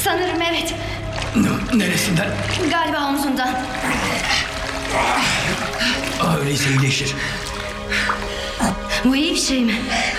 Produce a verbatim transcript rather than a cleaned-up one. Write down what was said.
Sanırım evet. Neresinden? Galiba omzundan. Öyleyse iyileşir. Bu iyi bir şey mi?